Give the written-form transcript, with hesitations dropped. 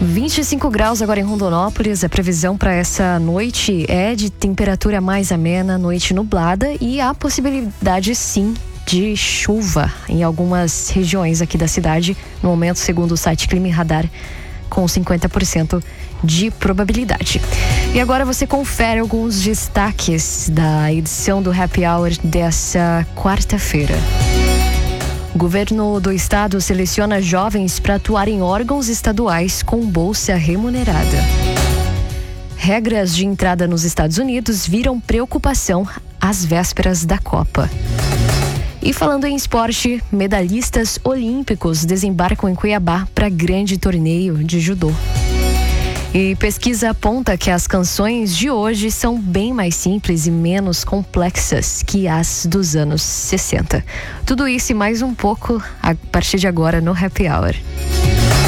25 graus agora em Rondonópolis. A previsão para essa noite é de temperatura mais amena, noite nublada e há possibilidade sim de chuva em algumas regiões aqui da cidade. No momento, segundo o site Clima e Radar, com 50% de probabilidade. E agora você confere alguns destaques da edição do Happy Hour dessa quarta-feira. O governo do estado seleciona jovens para atuar em órgãos estaduais com bolsa remunerada. Regras de entrada nos Estados Unidos viram preocupação às vésperas da Copa. E falando em esporte, medalhistas olímpicos desembarcam em Cuiabá para grande torneio de judô. E pesquisa aponta que as canções de hoje são bem mais simples e menos complexas que as dos anos 60. Tudo isso e mais um pouco a partir de agora no Happy Hour.